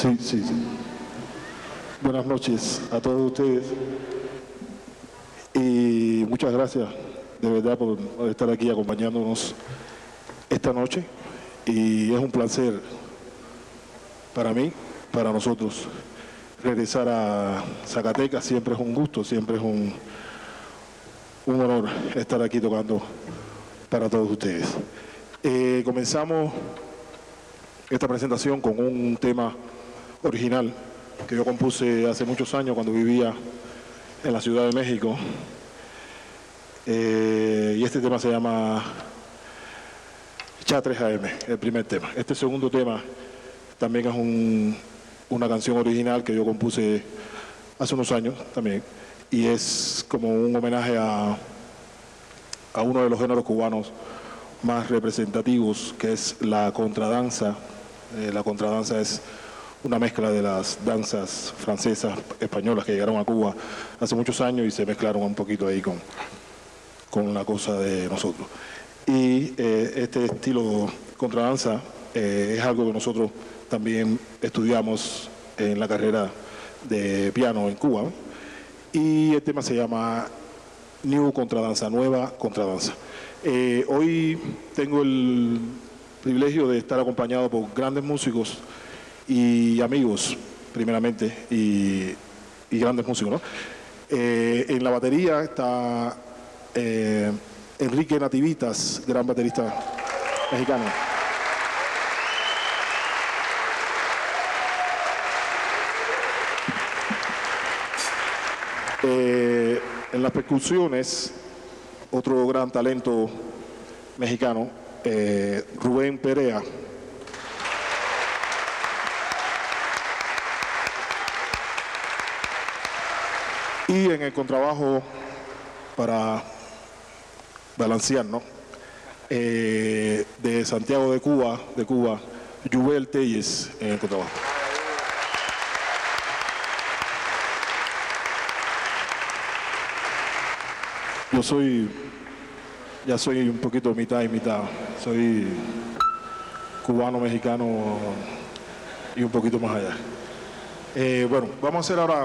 Sí, sí, sí. Buenas noches a todos ustedes y muchas gracias de verdad por estar aquí acompañándonos esta noche y es un placer para mí, para nosotros, regresar a Zacatecas. Siempre es un gusto, siempre es un honor estar aquí tocando para todos ustedes. Comenzamos esta presentación con un tema original que yo compuse hace muchos años cuando vivía en la Ciudad de México. Y este tema se llama Cha 3 AM, el primer tema. Este segundo tema también es una canción original que yo compuse hace unos años también, y es como un homenaje a uno de los géneros cubanos más representativos, que es la contradanza. La contradanza es una mezcla de las danzas francesas, españolas que llegaron a Cuba hace muchos años y se mezclaron un poquito ahí con la cosa de nosotros. Y este estilo contradanza es algo que nosotros también estudiamos en la carrera de piano en Cuba, y el tema se llama New Contradanza, nueva contradanza. Hoy tengo el privilegio de estar acompañado por grandes músicos y amigos, primeramente, y grandes músicos, ¿no? En la batería está Enrique Nativitas, gran baterista mexicano. En las percusiones, otro gran talento mexicano, Rubén Perea. Y en el contrabajo, para balancear, ¿no? De Santiago de Cuba, Yubel Telles en el contrabajo. Ya soy un poquito mitad y mitad. Soy cubano, mexicano y un poquito más allá. Bueno, vamos a hacer ahora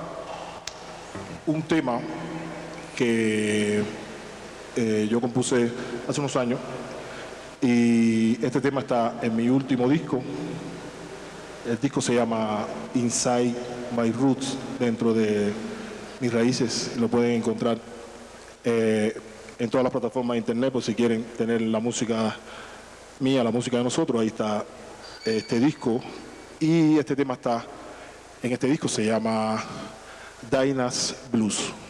un tema que yo compuse hace unos años, y este tema está en mi último disco. El disco se llama Inside My Roots, dentro de mis raíces. Lo pueden encontrar en todas las plataformas de internet, por si quieren tener la música mía, la música de nosotros. Ahí está este disco, y este tema está en este disco, se llama Dinah's Blues.